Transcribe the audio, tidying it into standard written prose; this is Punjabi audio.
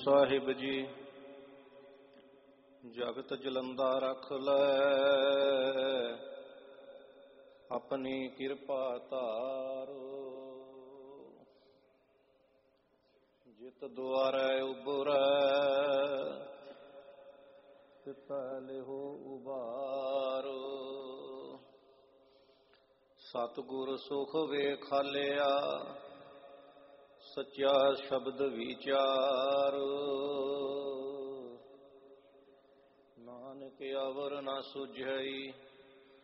ਸਾਹਿਬ ਜੀ ਜਗਤ ਜਲੰਦਾ ਰਖ ਲੈ, ਆਪਣੀ ਕਿਰਪਾ ਧਾਰੋ। ਜਿਤ ਦੁਆਰੈ ਉਬਰੈ, ਤਿਤੈ ਲਿਹੋ ਉਬਾਰੋ। ਸਤਿਗੁਰ ਸੁਖ ਵੇਖਾਲਿਆ, ਸੱਚਾ ਸ਼ਬਦ ਵਿਚਾਰੋ। ਨਾਨਕ ਅਵਰ ਨ ਸੁਝਈ,